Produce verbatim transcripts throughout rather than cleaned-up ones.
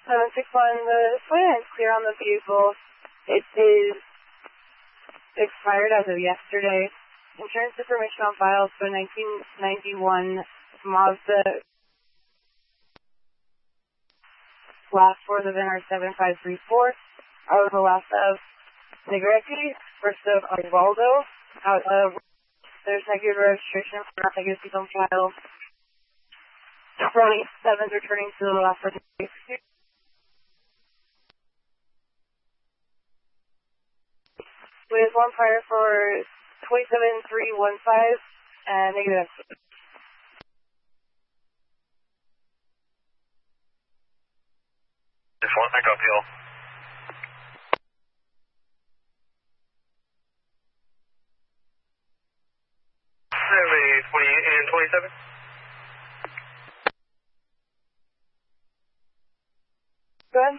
seven six one, the plan is clear on the vehicle. It is expired as of yesterday. Insurance information on file for nineteen ninety-one Mazda. Last four of the V I N are seven five three four. Out of the last of Negretti, first of Osvaldo. Out of there's negative registration for not negative seat on file. twenty-seven's returning to the last person. We have one prior for twenty-seven three one five and negative. Just one, I copy all. twenty-eight and twenty-seven. Good.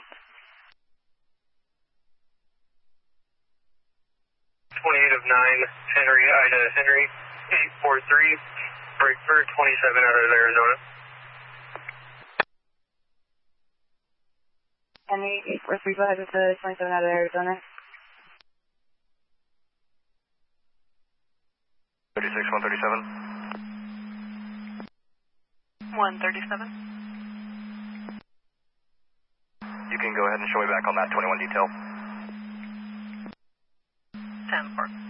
twenty-eight of nine, Henry, Ida, Henry, eight four three, Frankfurt, twenty-seven out of Arizona. Henry, eight four three, go ahead with the twenty-seven out of Arizona. thirty-six, one thirty-seven. one thirty-seven. You can go ahead and show me back on that twenty-one detail. ten four.